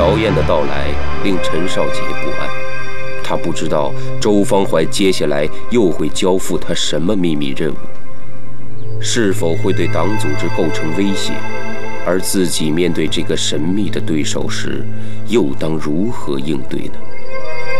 姚燕的到来令陈少杰不安，他不知道周方怀接下来又会交付他什么秘密任务，是否会对党组织构成威胁，而自己面对这个神秘的对手时，又当如何应对呢？